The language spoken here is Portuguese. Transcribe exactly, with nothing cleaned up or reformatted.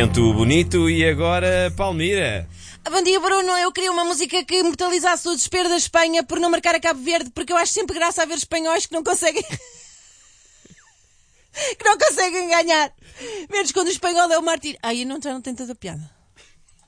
Momento bonito e agora Palmira. Bom dia, Bruno. Eu queria uma música que imortalizasse o desespero da Espanha por não marcar a Cabo Verde, porque eu acho sempre graça a ver espanhóis que não conseguem... que não conseguem ganhar. Menos quando o espanhol é o martírio. Ai, não, já não tem tanta piada.